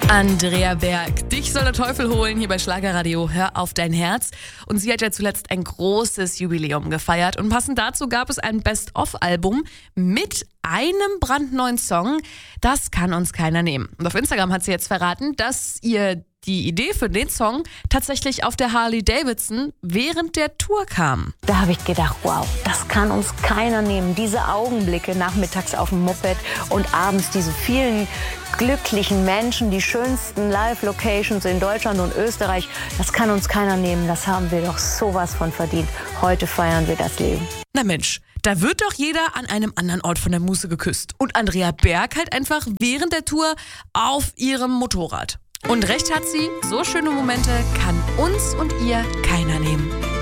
Andrea Berg, dich soll der Teufel holen hier bei Schlagerradio. Hör auf dein Herz. Und sie hat ja zuletzt ein großes Jubiläum gefeiert. Und passend dazu gab es ein Best-of-Album mit einem brandneuen Song. Das kann uns keiner nehmen. Und auf Instagram hat sie jetzt verraten, dass ihr die Idee für den Song tatsächlich auf der Harley Davidson während der Tour kam. Da habe ich gedacht, wow, das kann uns keiner nehmen. Diese Augenblicke nachmittags auf dem Moped und abends diese vielen glücklichen Menschen, die schönsten Live-Locations in Deutschland und Österreich, das kann uns keiner nehmen. Das haben wir doch sowas von verdient. Heute feiern wir das Leben. Na Mensch, da wird doch jeder an einem anderen Ort von der Muße geküsst. Und Andrea Berg halt einfach während der Tour auf ihrem Motorrad. Und recht hat sie, so schöne Momente kann uns und ihr keiner nehmen.